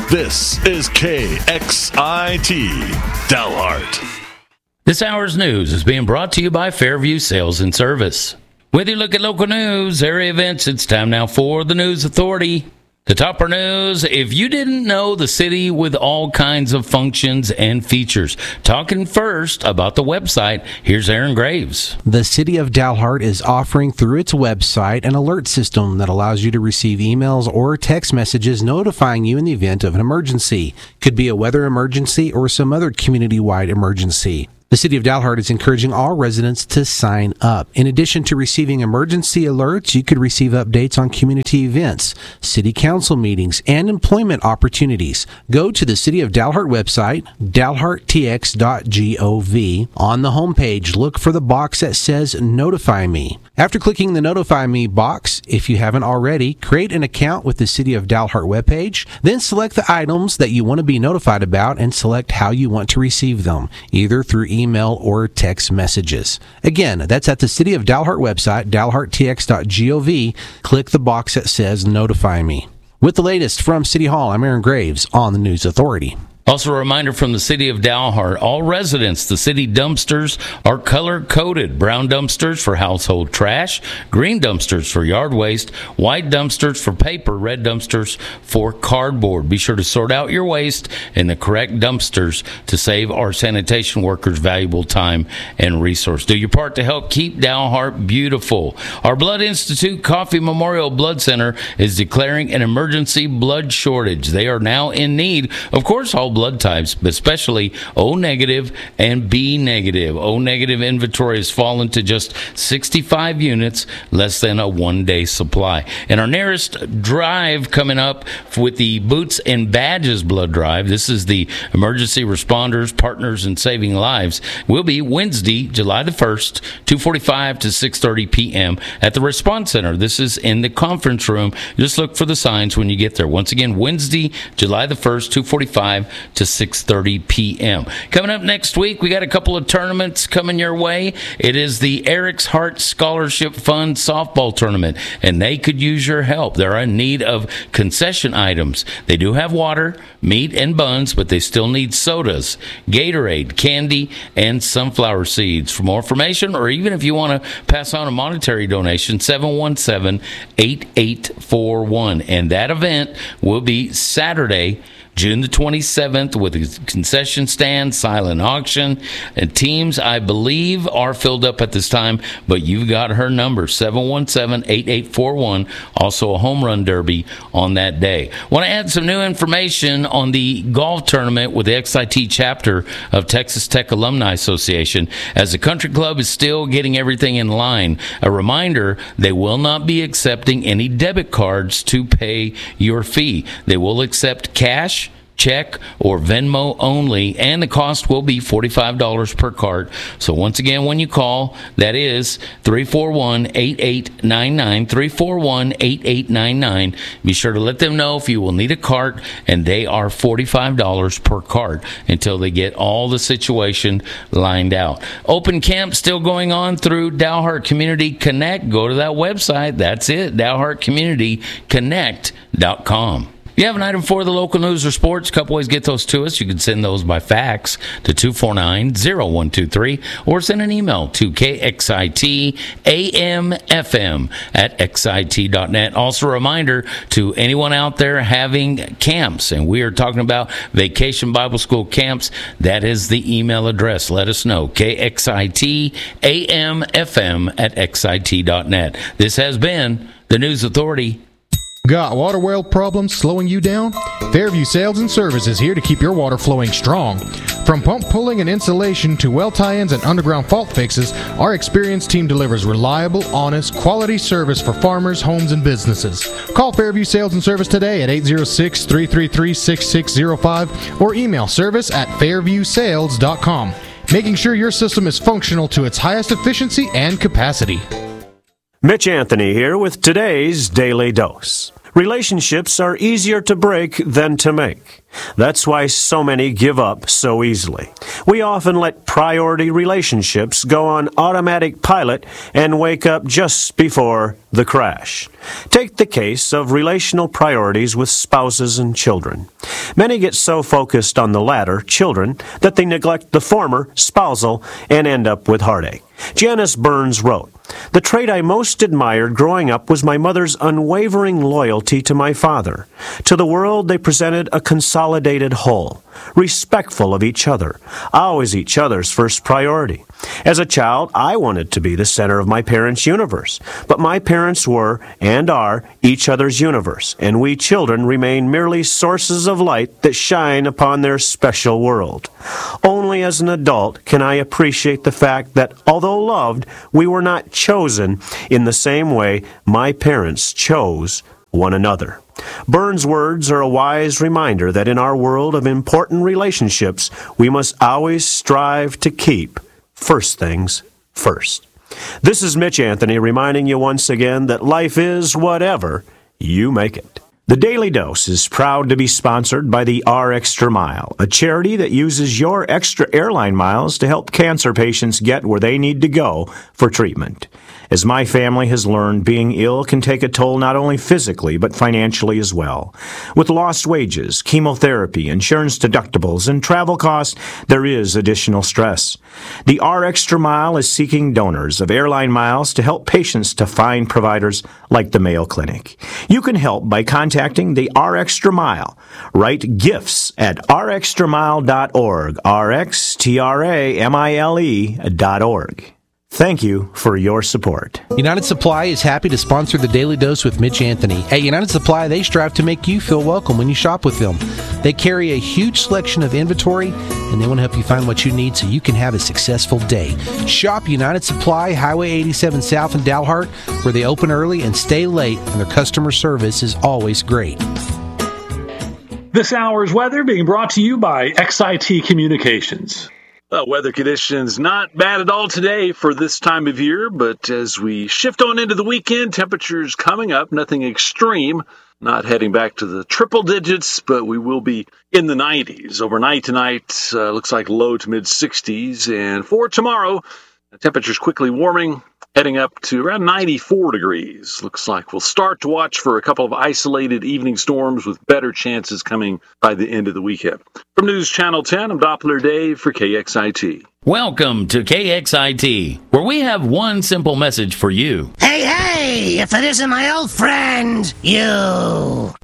This is KXIT Dalhart. This hour's news is being brought to you by Fairview Sales and Service. With you look at local news, area events, it's time now for the News Authority. The topper news, if you didn't know, the city with all kinds of functions and features. Talking first about the website, here's Aaron Graves. The City of Dalhart is offering through its website an alert system that allows you to receive emails or text messages notifying you in the event of an emergency. Could be a weather emergency or some other community-wide emergency. The City of Dalhart is encouraging all residents to sign up. In addition to receiving emergency alerts, you could receive updates on community events, city council meetings, and employment opportunities. Go to the City of Dalhart website, dalharttx.gov. On the homepage, look for the box that says Notify Me. After clicking the Notify Me box, if you haven't already, create an account with the City of Dalhart webpage, then select the items that you want to be notified about and select how you want to receive them, either through email or text messages. Again, that's at the City of Dalhart website, dalharttx.gov. Click the box that says Notify Me. With the latest from City Hall, I'm Aaron Graves on the News Authority. Also a reminder from the City of Dalhart, all residents, the city dumpsters are color-coded. Brown dumpsters for household trash, green dumpsters for yard waste, white dumpsters for paper, red dumpsters for cardboard. Be sure to sort out your waste in the correct dumpsters to save our sanitation workers valuable time and resource. Do your part to help keep Dalhart beautiful. Our Blood Institute Coffee Memorial Blood Center is declaring an emergency blood shortage. They are now in need, of course, all blood types, but especially O negative and B negative. O negative inventory has fallen to just 65 units, less than a one-day supply. And our nearest drive coming up with the Boots and Badges blood drive, this is the emergency responders, partners in saving lives, will be Wednesday, July the 1st, 2:45 to 6:30 p.m. at the Response Center. This is in the conference room. Just look for the signs when you get there. Once again, Wednesday, July the 1st, 2:45 to 6:30 p.m. Coming up next week, we got a couple of tournaments coming your way. It is the Eric's Heart Scholarship Fund softball tournament, and they could use your help. They're in need of concession items. They do have water, meat, and buns, but they still need sodas, Gatorade, candy, and sunflower seeds. For more information, or even if you want to pass on a monetary donation, 717-8841. And that event will be Saturday, June the 27th, with a concession stand, silent auction, and teams, I believe, are filled up at this time, but you've got her number, 717-8841, also a home run derby on that day. Want to add some new information on the golf tournament with the XIT chapter of Texas Tech Alumni Association, as the country club is still getting everything in line. A reminder, they will not be accepting any debit cards to pay your fee. They will accept cash, check, or Venmo only, and the cost will be $45 per cart. So once again, when you call, that is 341-8899, 341-8899. Be sure to let them know if you will need a cart, and they are $45 per cart until they get all the situation lined out. Open camp still going on through Dalhart Community Connect. Go to that website. That's it, dalhartcommunityconnect.com. If you have an item for the local news or sports, a couple ways to get those to us. You can send those by fax to 249-0123 or send an email to kxitamfm@xit.net. Also a reminder to anyone out there having camps, and we are talking about Vacation Bible School camps, that is the email address. Let us know, kxitamfm@xit.net. This has been the News Authority. Got water well problems slowing you down? Fairview Sales and Service is here to keep your water flowing strong. From pump pulling and installation to well tie-ins and underground fault fixes, our experienced team delivers reliable, honest, quality service for farmers, homes, and businesses. Call Fairview Sales and Service today at 806-333-6605 or email service@fairviewsales.com, making sure your system is functional to its highest efficiency and capacity. Mitch Anthony here with today's Daily Dose. Relationships are easier to break than to make. That's why so many give up so easily. We often let priority relationships go on automatic pilot and wake up just before the crash. Take the case of relational priorities with spouses and children. Many get so focused on the latter, children, that they neglect the former, spousal, and end up with heartache. Janice Burns wrote, "The trait I most admired growing up was my mother's unwavering loyalty to my father. To the world they presented a consolidated whole, respectful of each other, always each other's first priority. As a child, I wanted to be the center of my parents' universe, but my parents were and are each other's universe, and we children remain merely sources of light that shine upon their special world. Only as an adult can I appreciate the fact that, although loved, we were not chosen in the same way my parents chose one another." Burns' words are a wise reminder that in our world of important relationships, we must always strive to keep first things first. This is Mitch Anthony reminding you once again that life is whatever you make it. The Daily Dose is proud to be sponsored by the R Extra Mile, a charity that uses your extra airline miles to help cancer patients get where they need to go for treatment. As my family has learned, being ill can take a toll not only physically, but financially as well. With lost wages, chemotherapy, insurance deductibles, and travel costs, there is additional stress. The R Extra Mile is seeking donors of airline miles to help patients to find providers like the Mayo Clinic. You can help by contacting the R Extra Mile. Write gifts at rextramile.org, rxtramile.org. Thank you for your support. United Supply is happy to sponsor the Daily Dose with Mitch Anthony. At United Supply, they strive to make you feel welcome when you shop with them. They carry a huge selection of inventory, and they want to help you find what you need so you can have a successful day. Shop United Supply, Highway 87 South in Dalhart, where they open early and stay late, and their customer service is always great. This hour's weather being brought to you by XIT Communications. Weather conditions not bad at all today for this time of year, but as we shift on into the weekend, temperatures coming up, nothing extreme, not heading back to the triple digits, but we will be in the 90s. Overnight tonight, looks like low to mid 60s, and for tomorrow, the temperatures quickly warming, heading up to around 94 degrees. Looks like we'll start to watch for a couple of isolated evening storms with better chances coming by the end of the weekend. From News Channel 10, I'm Doppler Dave for KXIT. Welcome to KXIT, where we have one simple message for you. Hey, if it isn't my old friend, you.